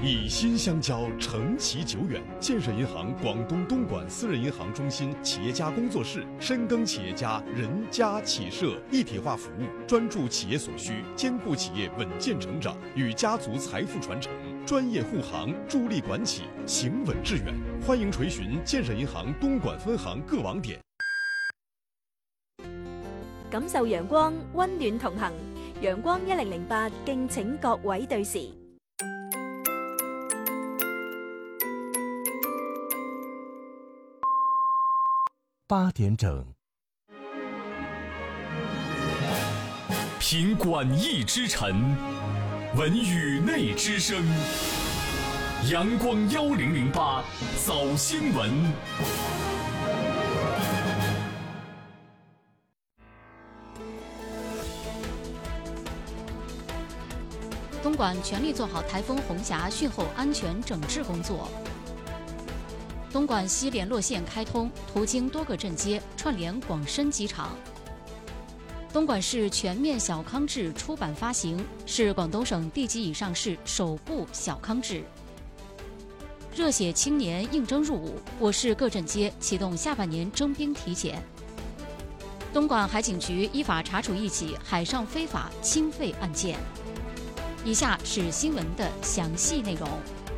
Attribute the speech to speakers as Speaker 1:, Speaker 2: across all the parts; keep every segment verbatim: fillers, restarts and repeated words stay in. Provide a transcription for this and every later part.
Speaker 1: 以心相交，承其久远。建设银行广东东莞私人银行中心企业家工作室，深耕企业家人家企社一体化服务，专注企业所需，兼顾企业稳健成长与家族财富传承，专业护航，助力管企行稳致远。欢迎垂询建设银行东莞分行各网点。
Speaker 2: 感受陽光，溫暖同行。陽光一零零八，敬請各位對時。
Speaker 3: 八點整，
Speaker 4: 品馆驿之晨，闻宇内之声。阳光幺零零八早新闻。
Speaker 5: 东莞全力做好台风红霞汛后安全整治工作。东莞西联络线开通，途经多个镇街，串联广深机场。东莞市全面小康志出版发行，是广东省地级以上市首部小康志。热血青年应征入伍，我市各镇街启动下半年征兵体检。东莞海警局依法查处一起海上非法氢废案件。以下是新闻的详细内容。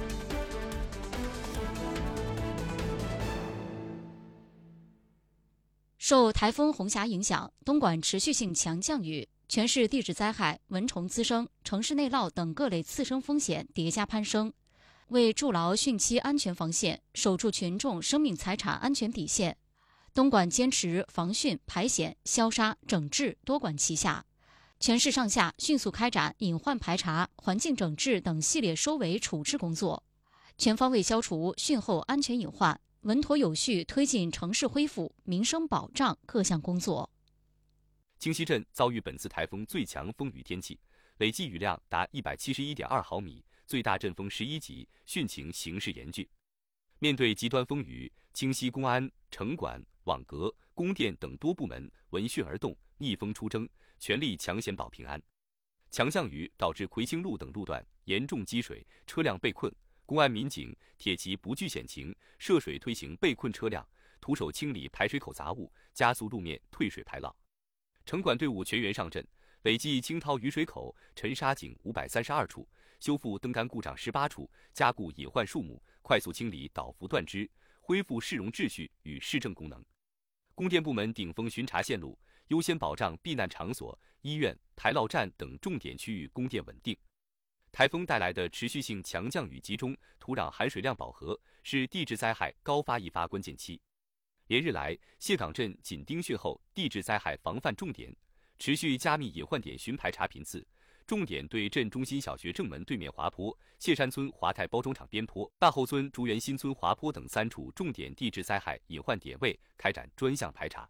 Speaker 5: 受台风红霞影响，东莞持续性强降雨，全市地质灾害、蚊虫滋生、城市内涝等各类次生风险叠加攀升。为筑牢汛期安全防线，守住群众生命财产安全底线，东莞坚持防汛、排险、消杀、整治多管齐下。全市上下迅速开展隐患排查、环境整治等系列收尾处置工作，全方位消除汛后安全隐患，稳妥有序推进城市恢复、民生保障各项工作。
Speaker 6: 清溪镇遭遇本次台风最强风雨天气，累计雨量达一百七十一点二毫米，最大阵风十一级，汛情形势严峻。面对极端风雨，清溪公安、城管、网格、供电等多部门闻讯而动，逆风出征，全力抢险保平安。强降雨导致葵青路等路段严重积水，车辆被困，公安民警铁骑不惧险情，涉水推行被困车辆，徒手清理排水口杂物，加速路面退水排涝。城管队伍全员上阵，累计清掏雨水口、沉沙井五百三十二处，修复灯杆故障十八处，加固隐患树木，快速清理倒伏断枝，恢复市容秩序与市政功能。供电部门顶风巡查线路，优先保障避难场所、医院、排涝站等重点区域供电稳定。台风带来的持续性强降雨集中，土壤含水量饱和，是地质灾害高发易发关键期。连日来，谢岗镇紧盯汛后地质灾害防范重点，持续加密隐患点巡排查频次，重点对镇中心小学正门对面滑坡、谢山村华泰包装厂边坡、大后村竹园新村滑坡等三处重点地质灾害隐患点位开展专项排查。